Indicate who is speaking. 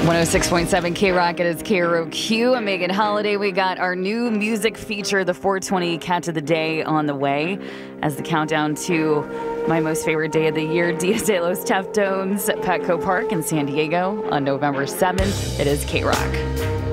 Speaker 1: 106.7 K-Rock, it is KROQ. I'm Megan Holiday. We got our new music feature, the 420 Catch of the Day, on the way as the countdown to my most favorite day of the year, Dia de los Teftones at Petco Park in San Diego on November 7th. It is K-Rock.